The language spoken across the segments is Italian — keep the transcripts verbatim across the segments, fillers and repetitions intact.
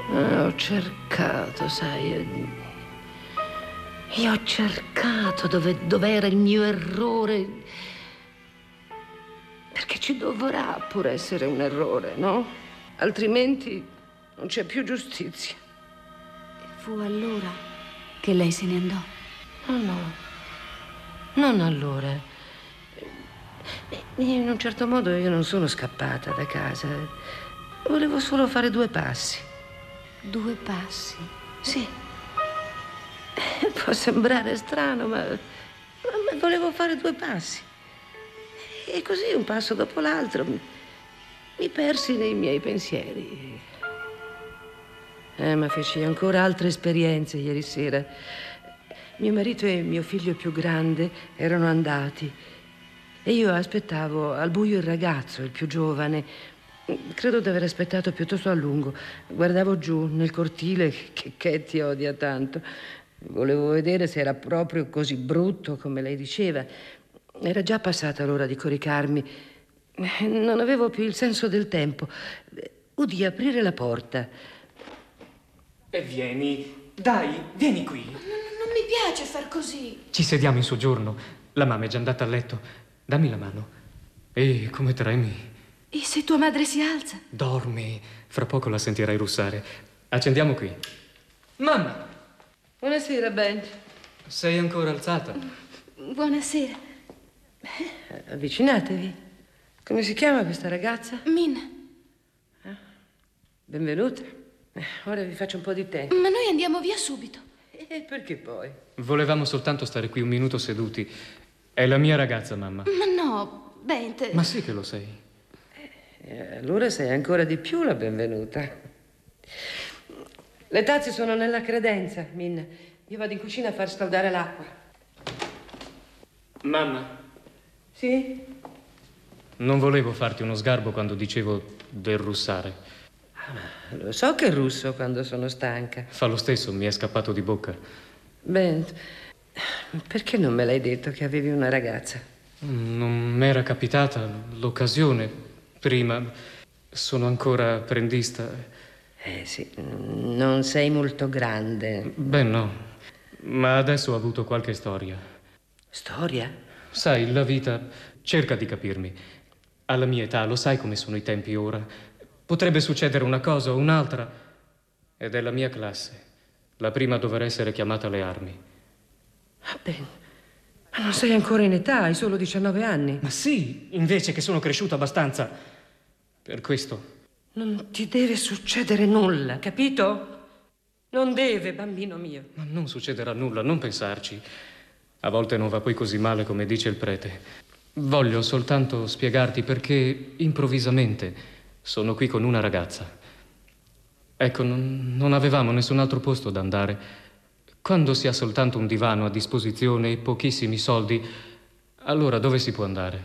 Eh, ho cercato, sai, io ho cercato dove, dov'era il mio errore, perché ci dovrà pure essere un errore, no? Altrimenti non c'è più giustizia. Fu allora che lei se ne andò? No, no, non allora. In un certo modo io non sono scappata da casa. Volevo solo fare due passi. Due passi? Sì. Può sembrare strano, ma, ma volevo fare due passi. E così, un passo dopo l'altro, mi, mi persi nei miei pensieri. Eh, ma feci ancora altre esperienze ieri sera. Mio marito e mio figlio più grande erano andati e io aspettavo al buio il ragazzo, il più giovane. Credo di aver aspettato piuttosto a lungo. Guardavo giù nel cortile che Katie odia tanto. Volevo vedere se era proprio così brutto come lei diceva. Era già passata l'ora di coricarmi. Non avevo più il senso del tempo. Udì aprire la porta. E vieni, dai, vieni qui. Non, non mi piace far così. Ci sediamo in soggiorno. La mamma è già andata a letto. Dammi la mano. Ehi, come tremi. E se tua madre si alza? Dormi. Fra poco la sentirai russare. Accendiamo qui. Mamma! Buonasera, Ben. Sei ancora alzata? Buonasera. Eh, avvicinatevi. Come si chiama questa ragazza? Min. Eh? Benvenuta. Eh, ora vi faccio un po' di tè. Ma noi andiamo via subito. E perché poi? Volevamo soltanto stare qui un minuto seduti. È la mia ragazza, mamma. Ma no, Bent. Ma sì che lo sei. Eh, allora sei ancora di più la benvenuta. Le tazze sono nella credenza, Min. Io vado in cucina a far scaldare l'acqua. Mamma. Sì? Non volevo farti uno sgarbo quando dicevo del russare. Ah, lo so che russo quando sono stanca. Fa lo stesso, mi è scappato di bocca. Bent, perché non me l'hai detto che avevi una ragazza? Non m'era capitata l'occasione prima. Sono ancora apprendista. Eh sì, non sei molto grande. Beh, no. Ma adesso ho avuto qualche storia. Storia? Sai, la vita cerca di capirmi. Alla mia età, lo sai come sono i tempi ora. Potrebbe succedere una cosa o un'altra. Ed è la mia classe. La prima a dover essere chiamata alle armi. Ah, Ben, ma non sei ancora in età, hai solo diciannove anni. Ma sì, invece che sono cresciuto abbastanza. Per questo. Non ti deve succedere nulla, capito? Non deve, bambino mio. Ma non succederà nulla, non pensarci. A volte non va poi così male come dice il prete. Voglio soltanto spiegarti perché improvvisamente sono qui con una ragazza. Ecco, non, non avevamo nessun altro posto da andare. Quando si ha soltanto un divano a disposizione e pochissimi soldi, allora dove si può andare?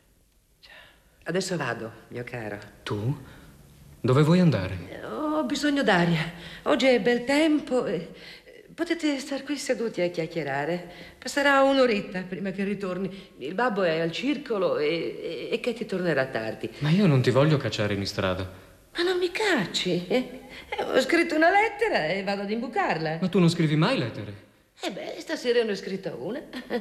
Adesso vado, mio caro. Tu? Dove vuoi andare? Ho bisogno d'aria. Oggi è bel tempo e potete star qui seduti a chiacchierare. Passerà un'oretta prima che ritorni. Il babbo è al circolo e, e, e Katie tornerà tardi. Ma io non ti voglio cacciare in strada. Ma non mi cacci. Eh? Eh, ho scritto una lettera e vado ad imbucarla. Ma tu non scrivi mai lettere? Eh beh, stasera ne ho scritta una.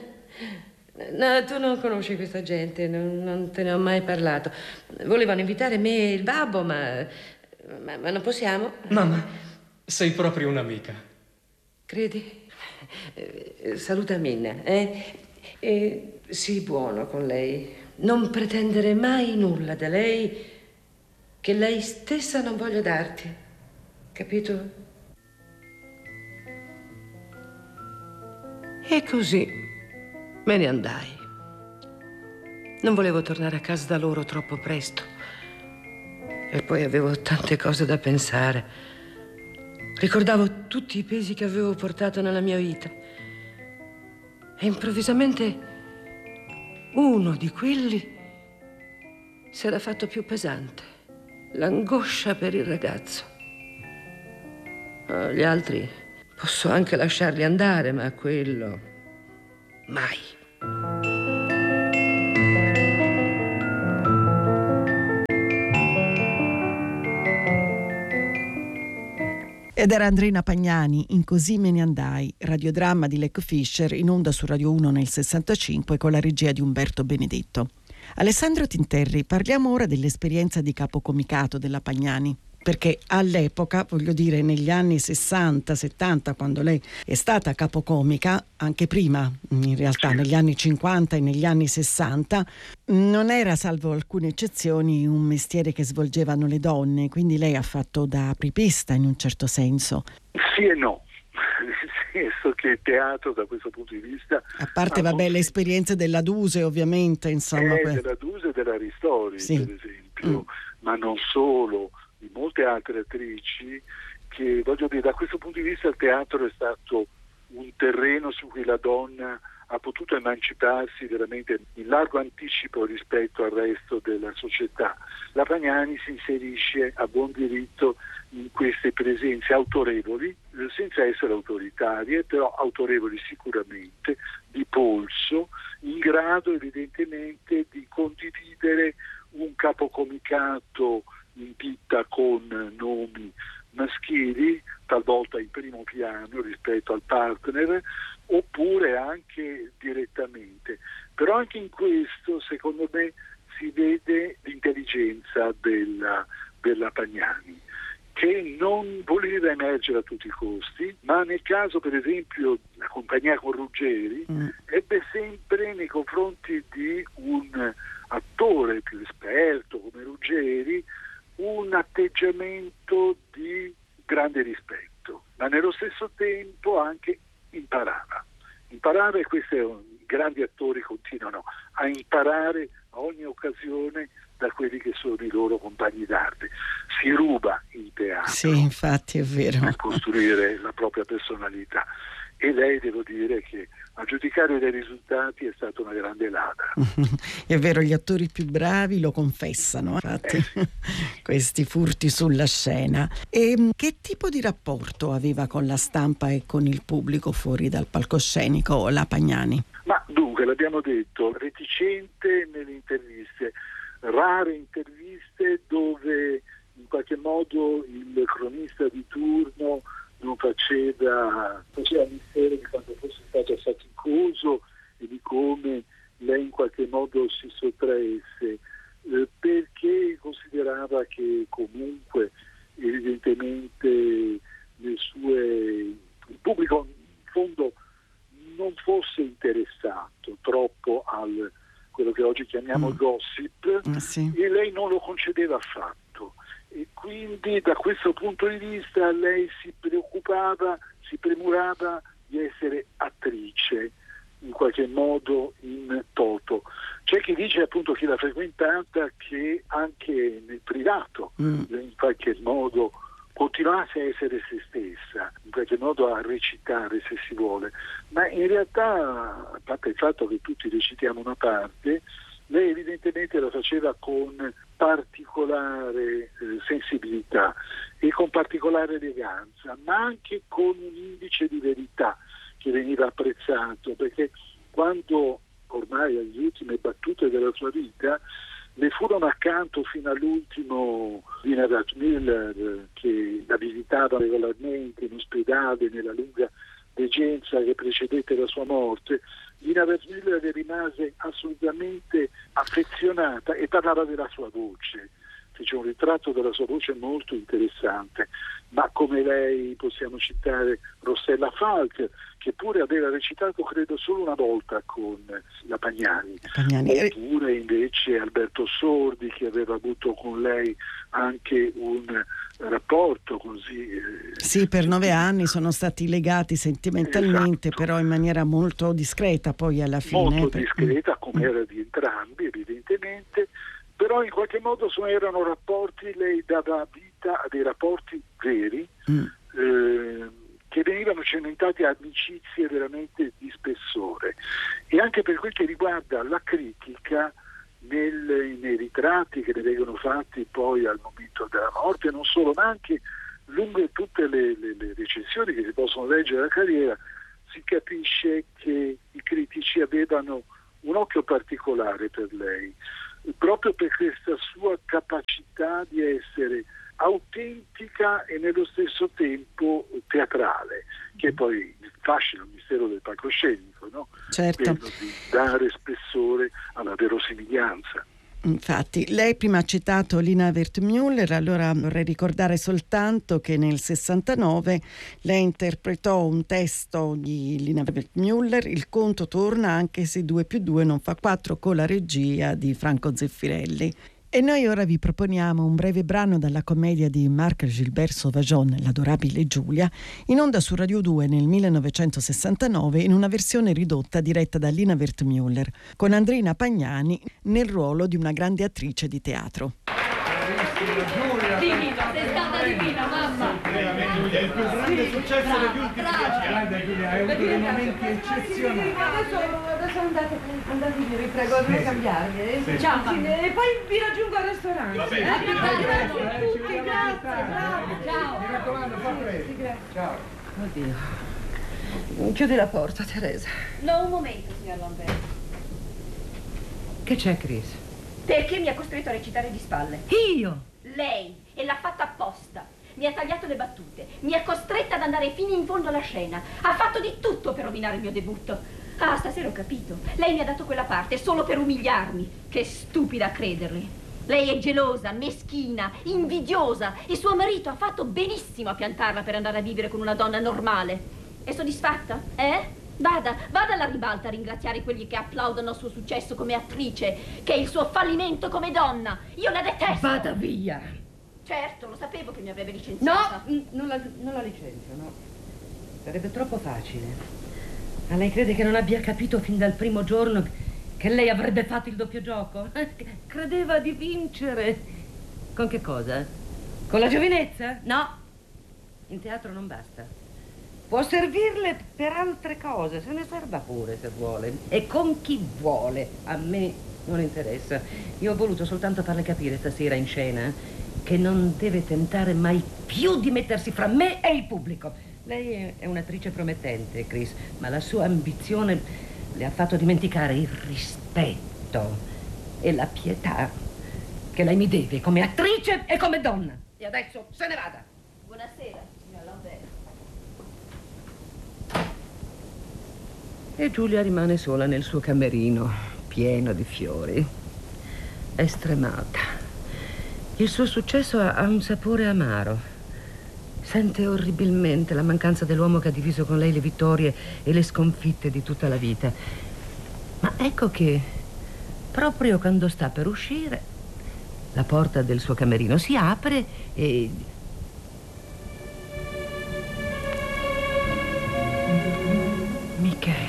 No, tu non conosci questa gente, non, non te ne ho mai parlato. Volevano invitare me e il babbo, ma, ma, ma non possiamo. Mamma, sei proprio un'amica. Credi? Eh, saluta Minna, eh? E sii buono con lei. Non pretendere mai nulla da lei che lei stessa non voglia darti. Capito? E così me ne andai. Non volevo tornare a casa da loro troppo presto. E poi avevo tante cose da pensare. Ricordavo tutti i pesi che avevo portato nella mia vita. E improvvisamente uno di quelli si era fatto più pesante. L'angoscia per il ragazzo. Oh, gli altri posso anche lasciarli andare, ma quello mai. Ed era Andrina Pagnani in Così me ne andai, radiodramma di Lecco Fischer, in onda su Radio uno nel sessantacinque con la regia di Umberto Benedetto. Alessandro Tinterri, parliamo ora dell'esperienza di capocomicato della Pagnani, perché all'epoca, voglio dire negli anni sessanta settanta, quando lei è stata capocomica, anche prima in realtà negli anni cinquanta e negli anni sessanta, non era, salvo alcune eccezioni, un mestiere che svolgevano le donne, quindi lei ha fatto da apripista in un certo senso. Sì e no, nel senso che il teatro da questo punto di vista... A parte, vabbè, le esperienze della Duse ovviamente, insomma. Eh, que- della Duse e della Ristori, sì. per esempio, Mm. ma non solo, di molte altre attrici che, voglio dire, da questo punto di vista il teatro è stato un terreno su cui la donna ha potuto emanciparsi veramente in largo anticipo rispetto al resto della società. La Pagnani si inserisce a buon diritto in queste presenze autorevoli, eh, senza essere autoritarie, però autorevoli sicuramente, di polso, in grado evidentemente di condividere un capocomicato in ditta con nomi maschili, talvolta in primo piano rispetto al partner, oppure anche direttamente. Però anche in questo, secondo me, si vede l'intelligenza della, della Pagnani, che non voleva emergere a tutti i costi, ma nel caso, per esempio, la compagnia con Ruggeri, mm. ebbe sempre nei confronti di un attore più esperto come Ruggeri un atteggiamento di grande rispetto, ma nello stesso tempo anche imparava. Imparava, e questi grandi attori continuano a imparare a ogni occasione da quelli che sono i loro compagni d'arte. Si ruba il teatro. Sì, infatti è vero. Per costruire la propria personalità. E lei, devo dire che a giudicare dai risultati è stata una grande ladra. È vero, gli attori più bravi lo confessano, infatti, eh sì. Questi furti sulla scena. E che tipo di rapporto aveva con la stampa e con il pubblico fuori dal palcoscenico la Pagnani? Ma dunque, l'abbiamo detto, reticente nelle interviste, rare interviste dove in qualche modo il cronista di turno non faceva, faceva mistero di quanto fosse stato faticoso e di come lei in qualche modo si sottraesse, eh, perché considerava che comunque evidentemente le sue, il pubblico in fondo non fosse interessato troppo al quello che oggi chiamiamo mm. gossip, ah, sì. e lei non lo concedeva affatto. E quindi da questo punto di vista lei si preoccupava, si premurava di essere attrice in qualche modo in toto. C'è chi dice, appunto, chi l'ha frequentata, che anche nel privato mm. in qualche modo continuasse a essere se stessa, in qualche modo a recitare se si vuole, ma in realtà, a parte il fatto che tutti recitiamo una parte, lei evidentemente la faceva con particolare eh, sensibilità e con particolare eleganza, ma anche con un indice di verità che veniva apprezzato, perché quando ormai alle ultime battute della sua vita le furono accanto fino all'ultimo Lina Wertmüller, che la visitava regolarmente in ospedale nella lunga degenza che precedette la sua morte, Lina Wertmüller le rimase assolutamente affezionata e parlava della sua voce. Fece un ritratto della sua voce molto interessante, ma come lei possiamo citare Rossella Falk, che pure aveva recitato credo solo una volta con la Pagnani, Pagnani. Oppure invece Alberto Sordi, che aveva avuto con lei anche un rapporto così... Eh, sì, per nove anni sono stati legati sentimentalmente, esatto. Però in maniera molto discreta poi alla fine. Molto per... discreta, come era di entrambi evidentemente, però in qualche modo erano rapporti, lei dava vita a dei rapporti veri, mm. eh, che venivano cementati a amicizie veramente di spessore. E anche per quel che riguarda la critica, nel, nei ritratti che ne vengono fatti poi al momento della morte, non solo, ma anche lungo tutte le, le, le recensioni che si possono leggere della carriera, si capisce che i critici avevano un occhio particolare per lei, proprio per questa sua capacità di essere autentica e nello stesso tempo teatrale, che è poi il fascino, il mistero del palcoscenico, no? Certo. Quello di dare spessore alla verosimiglianza. Infatti, lei prima ha citato Lina Wertmüller, allora vorrei ricordare soltanto che nel sessantanove lei interpretò un testo di Lina Wertmüller, Il conto torna anche se due più due non fa quattro, con la regia di Franco Zeffirelli. E noi ora vi proponiamo un breve brano dalla commedia di Marc Gilbert Sauvageon, L'adorabile Giulia, in onda su Radio due nel millenovecentosessantanove in una versione ridotta diretta da Lina Wertmüller, con Andrina Pagnani nel ruolo di una grande attrice di teatro. Divina, sei stata divina, mamma! Veramente, è il più grande successo degli ultimi dieci anni. Guarda Giulia, hai avuto dei momenti eccezionali. Adesso, adesso andate, andate via, vi prego, devo sì, cambiarmi. Eh? Sì. Ciao, sì, e poi vi raggiungo al ristorante. Va bene, eh? grazie a tutti, tutti, grazie, grazie. Ciao. Mi raccomando, fa presto. Sì, Ciao. Oddio. Chiudi la porta, Teresa. No, un momento, signor Lambert. Che c'è, Chris? Perché mi ha costretto a recitare di spalle? Io? Lei, e l'ha fatta apposta. Mi ha tagliato le battute, mi ha costretta ad andare fino in fondo alla scena. Ha fatto di tutto per rovinare il mio debutto. Ah, stasera ho capito. Lei mi ha dato quella parte solo per umiliarmi. Che stupida a crederle. Lei è gelosa, meschina, invidiosa e suo marito ha fatto benissimo a piantarla per andare a vivere con una donna normale. È soddisfatta? Eh? Vada, vada alla ribalta a ringraziare quelli che applaudono al suo successo come attrice, che è il suo fallimento come donna. Io la detesto. Vada via. Certo, lo sapevo che mi avrebbe licenziata. No, non la, non la licenzio, no. Sarebbe troppo facile. Ma lei crede che non abbia capito fin dal primo giorno che lei avrebbe fatto il doppio gioco? Credeva di vincere. Con che cosa? Con la giovinezza? No. In teatro non basta. Può servirle per altre cose, se ne serva pure se vuole. E con chi vuole. A me non interessa. Io ho voluto soltanto farle capire stasera in scena che non deve tentare mai più di mettersi fra me e il pubblico. Lei è un'attrice promettente, Chris, ma la sua ambizione le ha fatto dimenticare il rispetto e la pietà che lei mi deve come attrice e come donna. E adesso se ne vada. Buonasera, signor Lambert. E Giulia rimane sola nel suo camerino, pieno di fiori. È stremata. Il suo successo ha, ha un sapore amaro. Sente orribilmente la mancanza dell'uomo che ha diviso con lei le vittorie e le sconfitte di tutta la vita. Ma ecco che, proprio quando sta per uscire, la porta del suo camerino si apre e... Michele.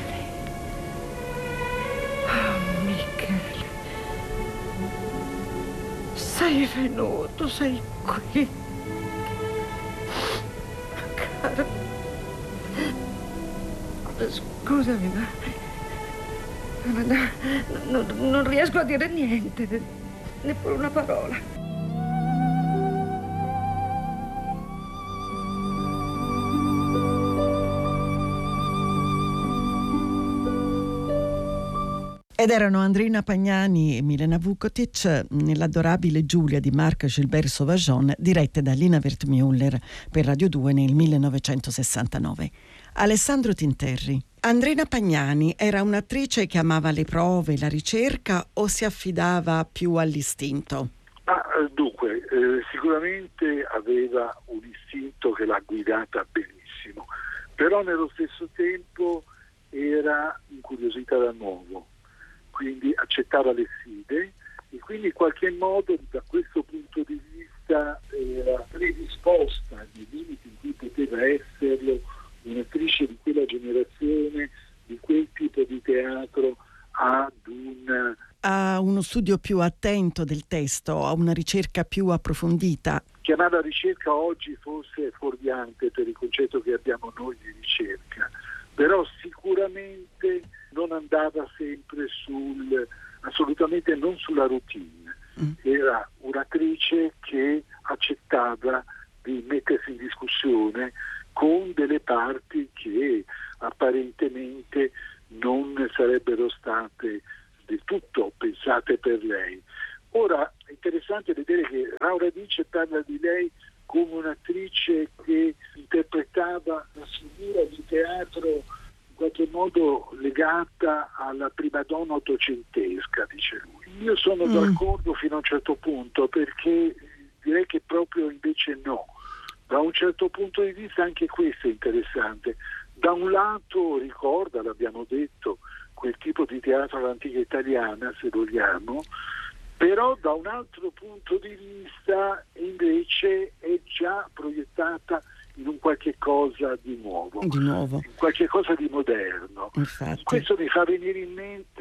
Sei venuto, sei qui. Caro. Scusami, ma... ma no, no, non riesco a dire niente, neppure una parola. Ed erano Andrina Pagnani e Milena Vukotic nell'adorabile Giulia di Marc Gilbert Sauvageon, dirette da Lina Wertmüller per Radio due nel millenovecentosessantanove. Alessandro Tinterri. Andrina Pagnani era un'attrice che amava le prove, la ricerca o si affidava più all'istinto? Ah, dunque, eh, sicuramente aveva un istinto che l'ha guidata benissimo, però nello stesso tempo era incuriosita da nuovo. Quindi accettava le sfide e quindi in qualche modo da questo punto di vista era predisposta nei limiti in cui poteva esserlo un'attrice di quella generazione, di quel tipo di teatro, ad un... a uno studio più attento del testo, a una ricerca più approfondita. Chiamarla ricerca oggi forse è fuorviante per il concetto che abbiamo noi di ricerca, però sicuramente non andava sempre sul, assolutamente non sulla routine. Mm. Era un'attrice che accettava di mettersi in discussione con delle parti che apparentemente non sarebbero state del tutto pensate per lei. Ora è interessante vedere che Laura Dice parla di lei come un'attrice che interpretava una figura di teatro in qualche modo legata alla prima donna ottocentesca, dice lui. Io sono mm. d'accordo fino a un certo punto, perché direi che proprio invece no. Da un certo punto di vista anche questo è interessante. Da un lato ricorda, l'abbiamo detto, quel tipo di teatro all'antica italiana, se vogliamo, però da un altro punto di vista invece è già proiettata in un qualche cosa di nuovo, di nuovo. in qualche cosa di moderno. Infatti. Questo mi fa venire in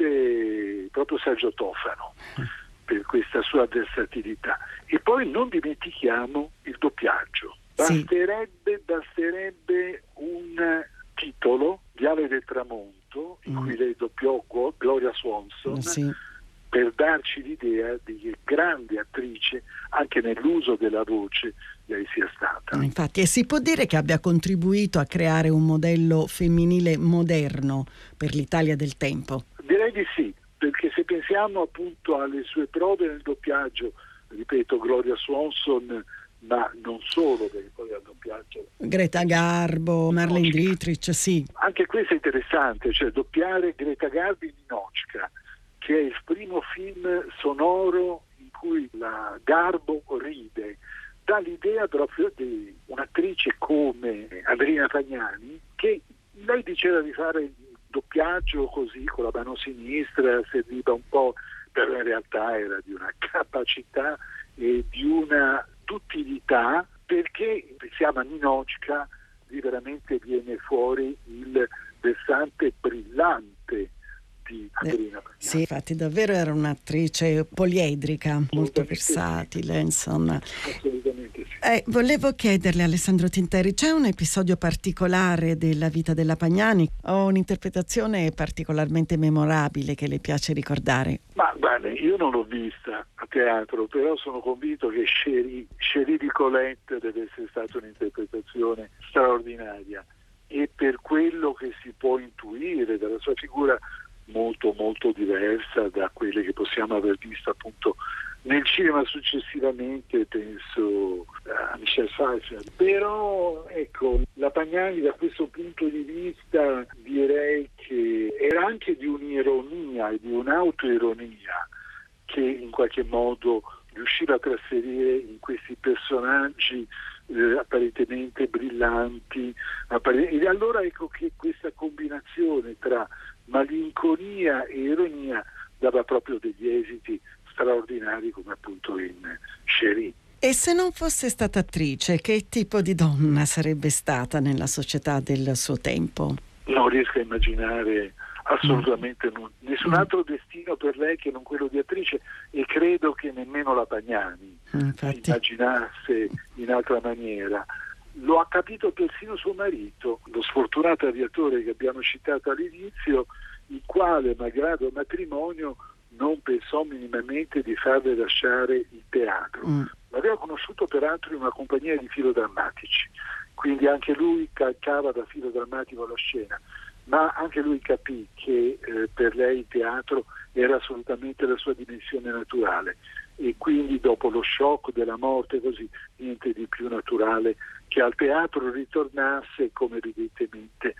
mente proprio Sergio Tofano per questa sua versatilità. E poi non dimentichiamo il doppiaggio. Basterebbe, sì. basterebbe un titolo, Viale del Tramonto, in mm. cui lei doppiò Gloria Swanson, sì. per darci l'idea di che grande attrice anche nell'uso della voce lei sia stata. Infatti, e si può dire che abbia contribuito a creare un modello femminile moderno per l'Italia del tempo? Direi di sì, perché se pensiamo appunto alle sue prove nel doppiaggio, ripeto, Gloria Swanson, ma non solo, perché poi al doppiaggio Greta Garbo, Marlene Dietrich, sì. Anche questo è interessante, cioè doppiare Greta Garbo in Ninochka, che è il primo film sonoro in cui la Garbo ride, dà l'idea proprio di un'attrice come Adriana Pagnani, che lei diceva di fare il doppiaggio così con la mano sinistra, serviva un po', però in realtà era di una capacità e di una duttilità, perché pensiamo a Ninochka, lì veramente viene fuori il versante brillante di Adriana Pagnani. Sì, infatti davvero era un'attrice poliedrica, molto versatile, insomma. Assolutamente sì. Eh, volevo chiederle, Alessandro Tinteri, c'è un episodio particolare della vita della Pagnani o un'interpretazione particolarmente memorabile che le piace ricordare? Ma guarda, io non l'ho vista a teatro, però sono convinto che Chérie, Chérie di Colette deve essere stata un'interpretazione straordinaria, e per quello che si può intuire dalla sua figura molto molto diversa da quelle che possiamo aver visto appunto nel cinema successivamente, penso a Michelle Pfeiffer. Però ecco, la Pagnani da questo punto di vista direi che era anche di un'ironia e di un'autoironia che in qualche modo riusciva a trasferire in questi personaggi eh, apparentemente brillanti. Appare- e allora ecco che questa combinazione tra malinconia e ironia dava proprio degli esiti straordinari, come appunto in Chérie. E se non fosse stata attrice, che tipo di donna sarebbe stata nella società del suo tempo? Non riesco a immaginare assolutamente mm. nessun altro destino per lei che non quello di attrice, e credo che nemmeno la Pagnani Infatti. si immaginasse in altra maniera. Lo ha capito persino suo marito, lo sfortunato aviatore che abbiamo citato all'inizio, il quale, malgrado il matrimonio, non pensò minimamente di farle lasciare il teatro. Mm. L'aveva conosciuto peraltro in una compagnia di filodrammatici, quindi anche lui calcava da filodrammatico la scena, ma anche lui capì che eh, per lei il teatro era assolutamente la sua dimensione naturale, e quindi dopo lo shock della morte così, niente di più naturale che al teatro ritornasse, come evidentemente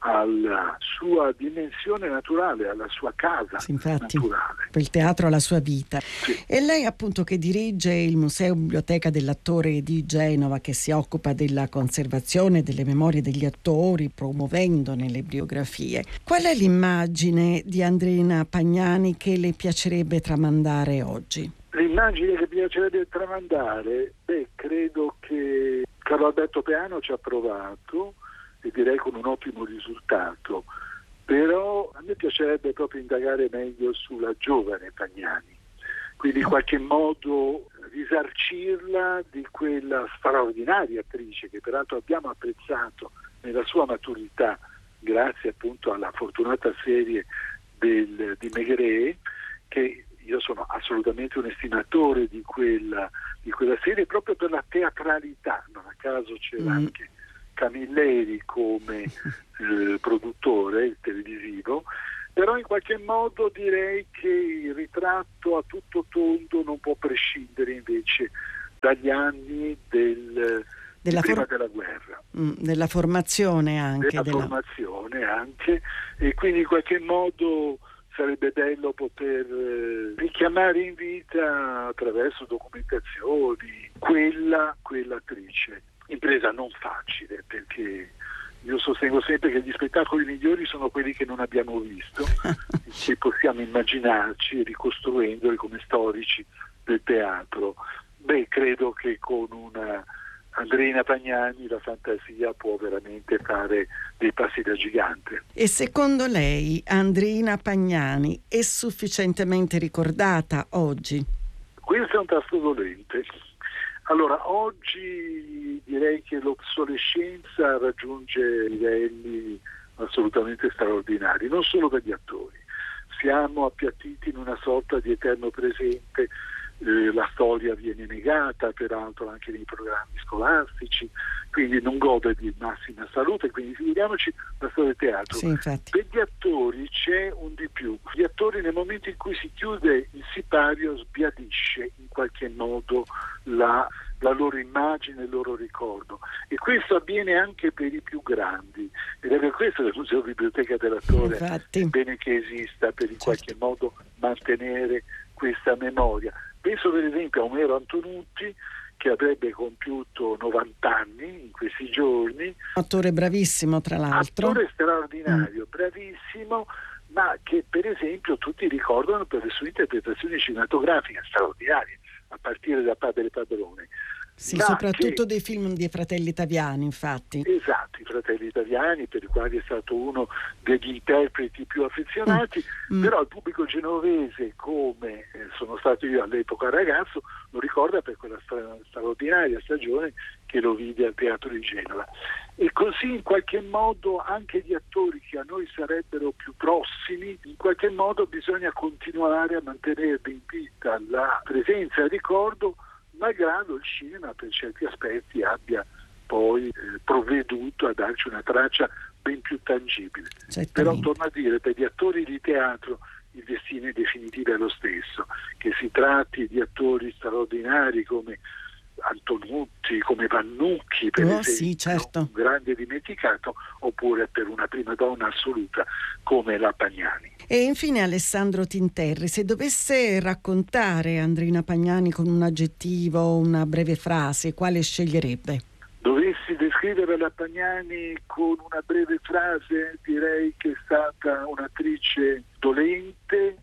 alla sua dimensione naturale, alla sua casa sì, infatti, naturale. Il teatro ha la sua vita. Sì. E lei appunto che dirige il Museo Biblioteca dell'Attore di Genova, che si occupa della conservazione delle memorie degli attori, promuovendone le biografie. Qual è l'immagine di Adriana Pagnani che le piacerebbe tramandare oggi? L'immagine che piacerebbe tramandare? Beh, credo che Carlo Alberto Peano ci ha provato, e direi con un ottimo risultato, però a me piacerebbe proprio indagare meglio sulla giovane Pagnani, quindi in qualche modo risarcirla di quella straordinaria attrice che peraltro abbiamo apprezzato nella sua maturità grazie appunto alla fortunata serie del, di Maigret, che io sono assolutamente un estimatore di quella, di quella serie proprio per la teatralità. Non a caso c'era mm. anche Camilleri come eh, produttore televisivo, Però in qualche modo direi che il ritratto a tutto tondo non può prescindere invece dagli anni del, della prima for- della guerra. Mm, della formazione anche. Della, della formazione anche, e quindi in qualche modo sarebbe bello poter eh, richiamare in vita attraverso documentazioni quella, quell'attrice. Impresa non facile, perché io sostengo sempre che gli spettacoli migliori sono quelli che non abbiamo visto, che possiamo immaginarci ricostruendoli come storici del teatro. Beh, credo che con una Andreina Pagnani la fantasia può veramente fare dei passi da gigante. E secondo lei Andreina Pagnani è sufficientemente ricordata oggi? Questo è un tasto dolente. Allora, oggi direi che l'obsolescenza raggiunge livelli assolutamente straordinari, non solo per gli attori. Siamo appiattiti in una sorta di eterno presente. Eh, la storia viene negata peraltro anche nei programmi scolastici, quindi non gode di massima salute, quindi figuriamoci la storia del teatro. Sì, infatti. Per gli attori c'è un di più. Gli attori nel momento in cui si chiude il sipario sbiadisce in qualche modo la, la loro immagine, il loro ricordo, e questo avviene anche per i più grandi, ed è per questo che il Museo Biblioteca dell'Attore Infatti. è bene che esista, per in qualche Certo. modo mantenere questa memoria. Penso per esempio a Omero Antonutti, che avrebbe compiuto novanta anni in questi giorni. Attore bravissimo, tra l'altro. Attore straordinario, mm. bravissimo, ma che per esempio tutti ricordano per le sue interpretazioni cinematografiche straordinarie, a partire da Padre Padrone. Sì, ma soprattutto che... dei film dei fratelli Taviani, infatti. Esatto, i fratelli Taviani, per i quali è stato uno degli interpreti più affezionati, mm. però il pubblico genovese, come eh, sono stato io all'epoca ragazzo, lo ricorda per quella stra- straordinaria stagione che lo vide al Teatro di Genova. E così in qualche modo anche gli attori che a noi sarebbero più prossimi, in qualche modo bisogna continuare a mantenere in vita la presenza e il ricordo, malgrado il cinema per certi aspetti abbia poi eh, provveduto a darci una traccia ben più tangibile. Certamente. Però torno a dire, per gli attori di teatro il destino in definitiva è lo stesso, che si tratti di attori straordinari come Antonutti, come Vannucchi per oh, esempio, sì, certo. un grande dimenticato, oppure per una prima donna assoluta come la Pagnani. E infine Alessandro Tinterri, se dovesse raccontare Andreina Pagnani con un aggettivo, una breve frase, quale sceglierebbe? Dovessi descrivere la Pagnani con una breve frase, direi che è stata un'attrice dolente,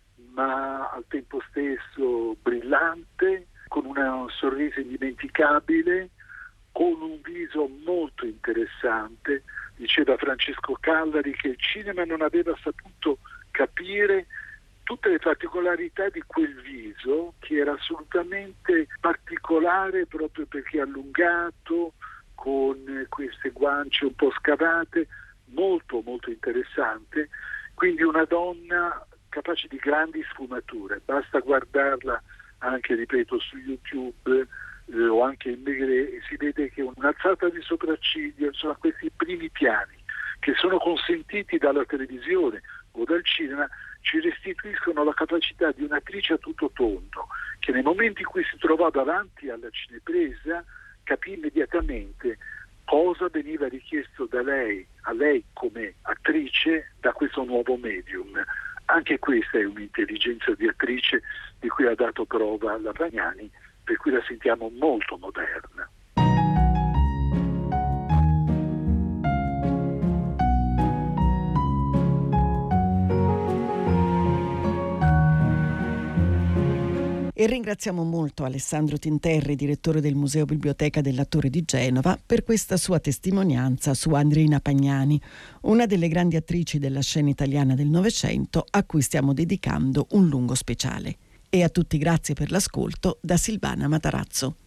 ma al tempo stesso brillante, con un sorriso indimenticabile, con un viso molto interessante. Diceva Francesco Callari che il cinema non aveva saputo capire tutte le particolarità di quel viso, che era assolutamente particolare proprio perché allungato, con queste guance un po' scavate, molto molto interessante. Quindi una donna capace di grandi sfumature, basta guardarla anche, ripeto, su YouTube eh, o anche in Maigret, e si vede che un'alzata di sopracciglio, insomma questi primi piani che sono consentiti dalla televisione o dal cinema, ci restituiscono la capacità di un'attrice a tutto tondo, che nel momento in cui si trovò davanti alla cinepresa capì immediatamente cosa veniva richiesto da lei, a lei come attrice, da questo nuovo medium. Anche questa è un'intelligenza di attrice di cui ha dato prova la Pagnani, per cui la sentiamo molto moderna. E ringraziamo molto Alessandro Tinterri, direttore del Museo Biblioteca dell'Attore di Genova, per questa sua testimonianza su Andreina Pagnani, una delle grandi attrici della scena italiana del Novecento, a cui stiamo dedicando un lungo speciale. E a tutti grazie per l'ascolto da Silvana Matarazzo.